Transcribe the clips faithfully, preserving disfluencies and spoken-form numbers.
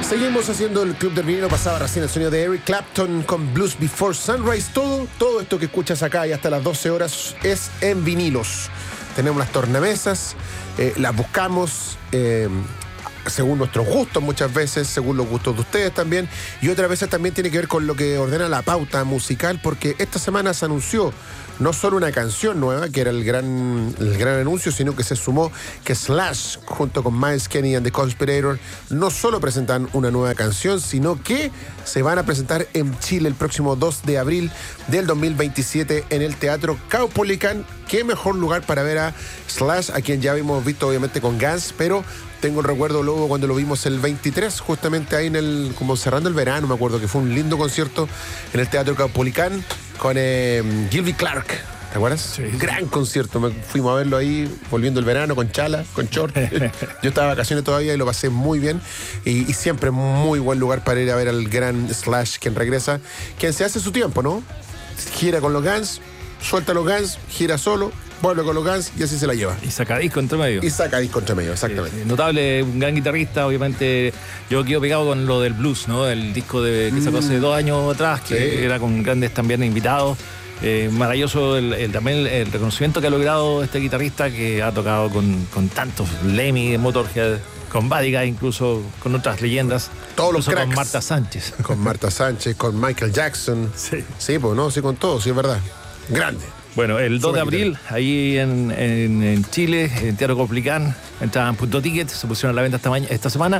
Seguimos haciendo el Club del Vinilo. Pasaba recién el sonido de Eric Clapton con Blues Before Sunrise. Todo, todo esto que escuchas acá y hasta las doce horas es en vinilos. Tenemos las tornamesas, eh, las buscamos eh, según nuestros gustos muchas veces, según los gustos de ustedes también. Y otras veces también tiene que ver con lo que ordena la pauta musical, porque esta semana se anunció no solo una canción nueva, que era el gran, el gran anuncio, sino que se sumó que Slash, junto con Myles Kennedy and the Conspirators, no solo presentan una nueva canción, sino que se van a presentar en Chile el próximo dos de abril del dos mil veintisiete en el Teatro Caupolicán. Qué mejor lugar para ver a Slash, a quien ya habíamos visto obviamente con Guns, pero tengo el recuerdo luego cuando lo vimos el veintitrés, justamente ahí en el, como cerrando el verano, me acuerdo que fue un lindo concierto en el Teatro Caupolicán con eh, Gilby Clarke. ¿Te acuerdas? Sí. Gran concierto. Me fuimos a verlo ahí, volviendo el verano, con chala, con short. Yo estaba de vacaciones todavía y lo pasé muy bien. Y, y siempre muy buen lugar para ir a ver al gran Slash, quien regresa, quien se hace su tiempo, ¿no? Gira con los Guns, suelta los Guns, gira solo, vuelve con los Guns y así se la lleva. Y saca disco entre medio. Y saca disco entre medio, exactamente. Eh, notable, un gran guitarrista, obviamente. Yo quedo pegado con lo del blues, ¿no? El disco de, que sacó hace dos años atrás, que Sí. era con grandes también invitados. Eh, maravilloso el, el, también el, el reconocimiento que ha logrado este guitarrista, que ha tocado con, con tantos Lemmy, Motorhead, con Buddy Guy, incluso con otras leyendas. Todos los incluso cracks. con Marta Sánchez. Con Marta Sánchez, con Michael Jackson. Sí. Sí, pues no, sí, con todo, sí, es verdad. Grande. Bueno, el dos de Súper abril, ahí en, en, en Chile, en Teatro Caupolicán, entraban Punto Ticket, se pusieron a la venta esta, ma- esta semana.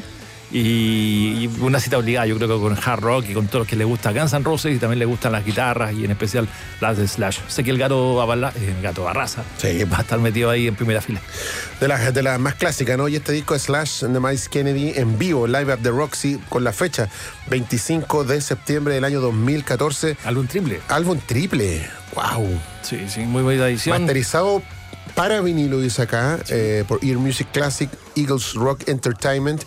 Y, y una cita obligada, yo creo que con hard rock y con todos los que les gusta Guns N' Roses y también les gustan las guitarras y en especial las de Slash. Sé que el gato, Abala, eh, el gato Barraza Sí. va a estar metido ahí en primera fila. De las de la más clásicas, ¿no? Y este disco de Slash de Myles Kennedy en vivo, Live at the Roxy, con la fecha veinticinco de septiembre del año dos mil catorce. Álbum triple. Álbum triple. ¡Wow! Sí, sí, muy buena edición. Masterizado para vinilo, dice acá, sí. eh, por Ear Music Classic, Eagles Rock Entertainment.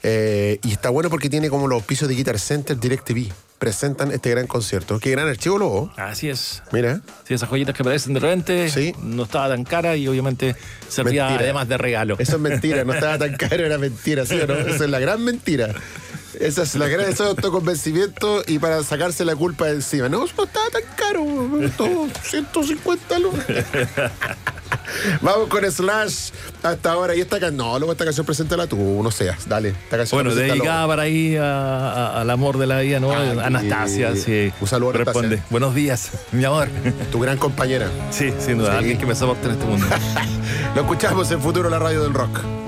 Eh, y está bueno porque tiene como los pisos de Guitar Center, DirecTV. Presentan este gran concierto. Qué gran archivo, luego. Así es. Mira. Sí, esas joyitas que aparecen de repente. Sí. No estaba tan cara y obviamente servía Mentira. además de regalo. Eso es mentira, no estaba tan caro, era mentira, ¿sí o no? Esa es la gran mentira. Esa es la gran, eso es autoconvencimiento y para sacarse la culpa de encima. No, no estaba tan caro, todo ciento cincuenta lucas. Vamos con Slash hasta ahora. Y esta canción, no, luego esta canción preséntala tú, no seas, dale. Esta canción Bueno, preséntalo. dedicada para ahí a, a- al amor de la vida, ¿no? Ay, Anastasia, sí. un saludo a Anastasia. Responde. Buenos días, mi amor. Tu gran compañera. Sí, sin duda, Sí. alguien que me soporte en este mundo. Lo escuchamos en Futuro, la radio del rock.